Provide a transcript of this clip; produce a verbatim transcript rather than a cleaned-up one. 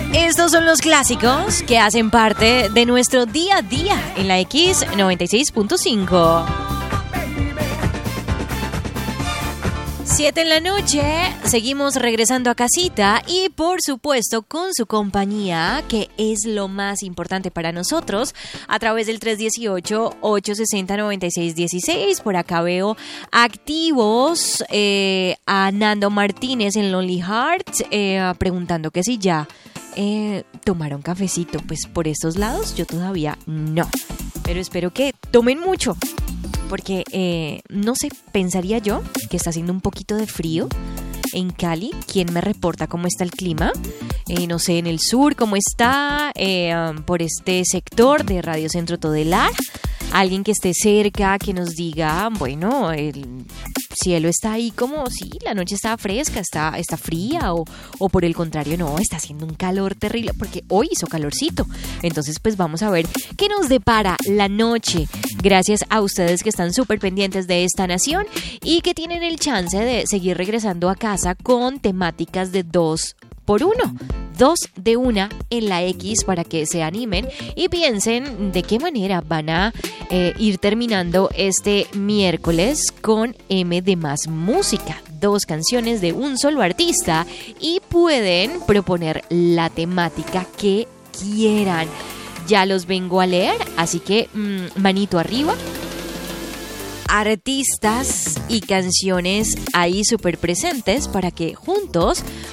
Estos son los clásicos que hacen parte de nuestro día a día en la X noventa y seis punto cinco. siete en la noche, seguimos regresando a casita y por supuesto con su compañía, que es lo más importante para nosotros, a través del tres uno ocho, ocho seis cero, nueve seis uno seis. Por acá veo activos eh, a Nando Martínez en Lonely Heart, eh, preguntando que si ya eh, tomaron cafecito. Pues por estos lados yo todavía no, pero espero que tomen mucho. Porque, eh, no sé, pensaría yo que está haciendo un poquito de frío en Cali. ¿Quién me reporta cómo está el clima? Eh, no sé, en el sur, cómo está, eh, um, por este sector de Radio Centro Todelar. Alguien que esté cerca, que nos diga, bueno, el cielo está ahí como, sí, la noche está fresca, está, está fría, o, o por el contrario, no, está haciendo un calor terrible, porque hoy hizo calorcito. Entonces, pues vamos a ver qué nos depara la noche. Gracias a ustedes que están súper pendientes de esta nación y que tienen el chance de seguir regresando a casa con temáticas de dos por uno. Dos de una en la X para que se animen y piensen de qué manera van a eh, ir terminando este miércoles con M de Más Música. Dos canciones de un solo artista y pueden proponer la temática que quieran. Ya los vengo a leer, así que mmm, manito arriba. Artistas y canciones ahí súper presentes para que juntos